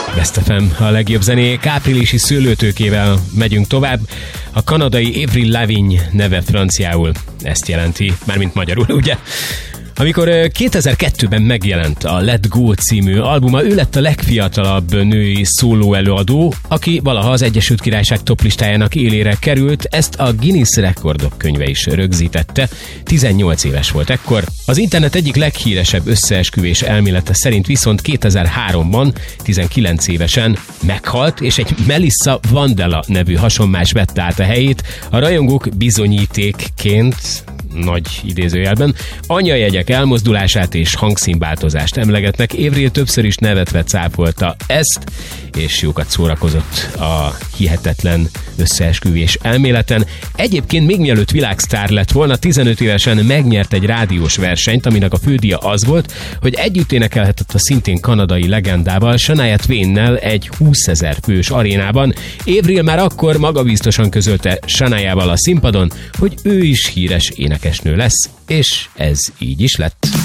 Best FM, a legjobb zenék áprilisi szőlőtőkével megyünk tovább. A kanadai Avril Lavigne neve franciául ezt jelenti, mármint magyarul, ugye? Amikor 2002-ben megjelent a Let Go című albuma, ő lett a legfiatalabb női szóló előadó, aki valaha az Egyesült Királyság toplistájának élére került, ezt a Guinness Rekordok könyve is rögzítette. 18 éves volt ekkor. Az internet egyik leghíresebb összeesküvés elmélete szerint viszont 2003-ban 19 évesen meghalt, és egy Melissa Vandella nevű hasonmás vette át a helyét. A rajongók bizonyítékként, nagy idézőjelben, anyajegyek elmozdulását és hangszínváltozást emlegetnek. Avril többször is nevetve cáfolta ezt, és jókat szórakozott a hihetetlen összeesküvés elméleten. Egyébként még mielőtt világsztár lett volna, 15 évesen megnyert egy rádiós versenyt, aminek a fődíja az volt, hogy együtt énekelhetett a szintén kanadai legendával, Shania Twain-nel egy 20 000 fős arénában. Avril már akkor magabiztosan közölte Shaniával a színpadon, hogy ő is híres énekesnő lesz, és ez így is lett.